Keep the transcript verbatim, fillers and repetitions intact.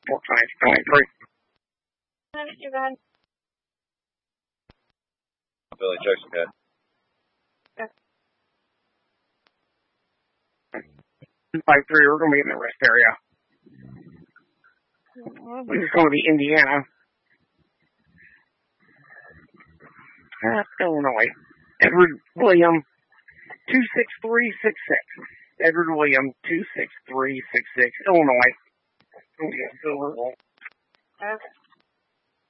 four five five three. Not too bad. Billy, Jackson Head. Five three, we're gonna be in the rest area. It's gonna be Indiana. Uh, Illinois. Edward William, two six three six six. Edward William, two six three six six, Illinois. Okay.